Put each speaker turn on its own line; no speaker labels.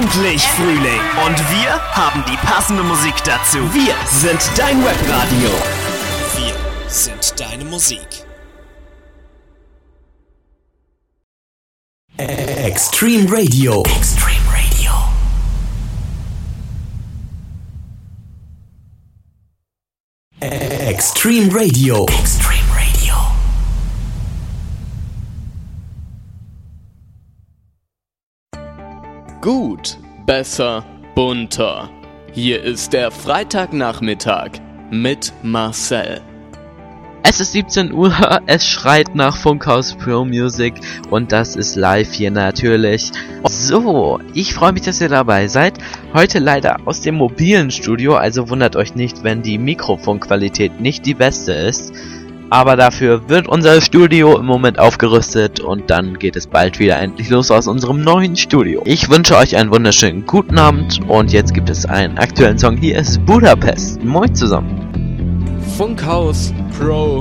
endlich Frühling und wir haben die passende Musik dazu. Wir sind dein Webradio.
Wir sind deine Musik.
Extreme Radio. Extreme Radio. Extreme Radio. Extreme Radio.
Gut, besser, bunter. Hier ist der Freitagnachmittag mit Marcel.
Es ist 17 Uhr, es schreit nach Funkhaus Pro Music und das ist live hier natürlich. So, ich freue mich, dass ihr dabei seid. Heute leider aus dem mobilen Studio, also wundert euch nicht, wenn die Mikrofonqualität nicht die beste ist. Aber dafür wird unser Studio im Moment aufgerüstet und dann geht es bald wieder endlich los aus unserem neuen Studio. Ich wünsche euch einen wunderschönen guten Abend und jetzt gibt es einen aktuellen Song. Hier ist Budapest. Moin zusammen.
Funkhaus Pro